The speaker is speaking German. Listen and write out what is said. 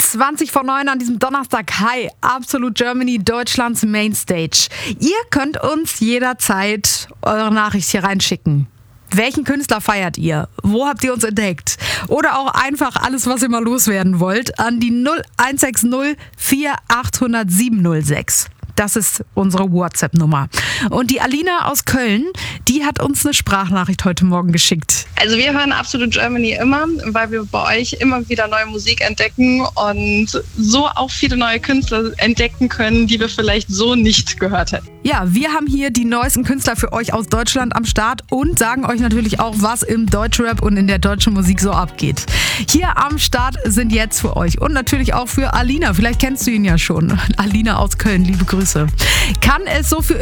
20 vor 9 an diesem Donnerstag. Hi, Absolut Germany, Deutschlands Mainstage. Ihr könnt uns jederzeit eure Nachricht hier reinschicken. Welchen Künstler feiert ihr? Wo habt ihr uns entdeckt? Oder auch einfach alles, was ihr mal loswerden wollt, an die 0160 4800 706. Das ist unsere WhatsApp-Nummer. Und die Alina aus Köln, die hat uns eine Sprachnachricht heute Morgen geschickt. Also wir hören Absolut Germany immer, weil wir bei euch immer wieder neue Musik entdecken und so auch viele neue Künstler entdecken können, die wir vielleicht so nicht gehört hätten. Ja, wir haben hier die neuesten Künstler für euch aus Deutschland am Start und sagen euch natürlich auch, was im Deutschrap und in der deutschen Musik so abgeht. Hier am Start sind jetzt für euch und natürlich auch für Alina. Vielleicht kennst du ihn ja schon. Alina aus Köln, liebe Grüße. Kann es so für